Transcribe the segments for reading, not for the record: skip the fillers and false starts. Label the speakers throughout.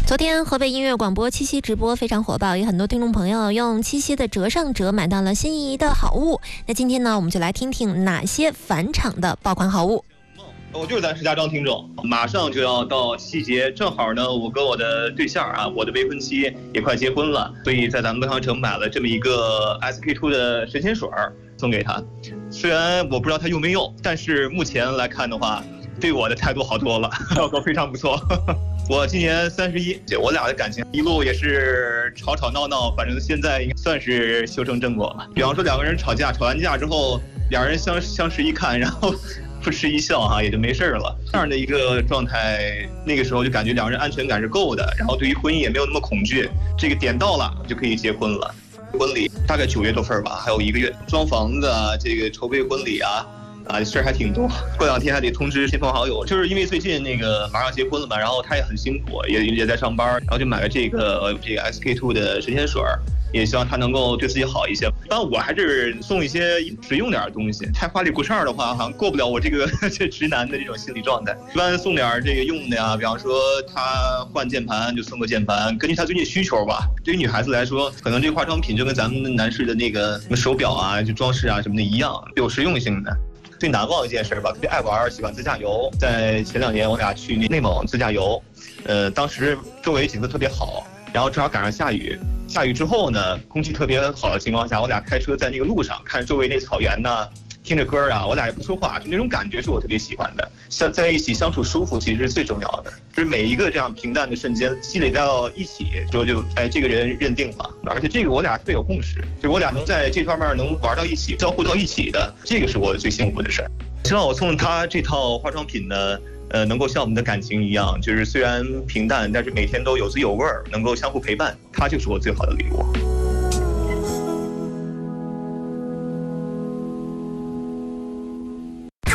Speaker 1: 昨天河北音乐广播七夕直播非常火爆，有很多听众朋友用七夕的折上折买到了心仪的好物。那今天呢，我们就来听听哪些返场的爆款好物。
Speaker 2: 我就是咱石家庄听众，马上就要到七夕节，正好呢，我跟我的对象啊，我的未婚妻也快结婚了，所以在咱们东阳城买了这么一个 SK2 的神仙水送给她。虽然我不知道她用没用，但是目前来看的话，对我的态度好多了，效果非常不错。我今年31，我俩的感情一路也是吵吵闹闹，反正现在应该算是修成正果了。比方说两个人吵架，吵完架之后，两人相视一看，然后不嗤一笑也就没事了。这样的一个状态，那个时候就感觉两人安全感是够的，然后对于婚姻也没有那么恐惧。这个点到了就可以结婚了。婚礼大概9月多份吧，还有1个月。装房子这个筹备婚礼事儿还挺多，过2天还得通知亲朋好友。就是因为最近那个马上结婚了嘛，然后他也很辛苦，也在上班，然后就买了这个 SK2 的神仙水，也希望他能够对自己好一些。当然我还是送一些实用点的东西，太花里胡哨的话好像过不了我这直男的这种心理状态。一般送点这个用的呀，比方说他换键盘就送个键盘，根据他最近需求吧。对于女孩子来说，可能这个化妆品就跟咱们男士的那个什么手表啊、就装饰啊什么的一样，有实用性的。最难忘一件事吧，特别爱玩，喜欢自驾游。在前2年我俩去内蒙自驾游，当时周围景色特别好，然后正好赶上下雨。下雨之后呢，空气特别好的情况下，我俩开车在那个路上看周围那草原呢，听着歌我俩也不说话，就那种感觉是我特别喜欢的。在一起相处舒服，其实是最重要的。就是每一个这样平淡的瞬间积累到一起之后，就这个人认定了。而且这个我俩特别有共识，就我俩能在这方面能玩到一起，交互到一起的，这个是我最幸福的事儿。希望我送他这套化妆品呢，能够像我们的感情一样，就是虽然平淡，但是每天都有滋有味，能够相互陪伴，它就是我最好的礼物。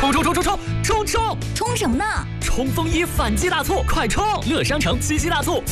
Speaker 3: 冲什么呢？冲锋衣反击大促，快冲！乐商城七夕大促